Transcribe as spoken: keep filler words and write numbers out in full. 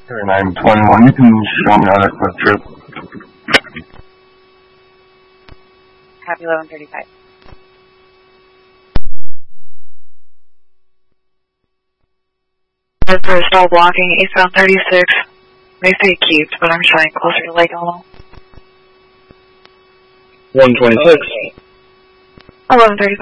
nine twenty-one, you can show me how that quick trip. Copy eleven thirty-five. For stall blocking eastbound thirty-six. They say cubed, but I'm showing closer to Lake Elmo. one twenty-six. eleven thirty-five.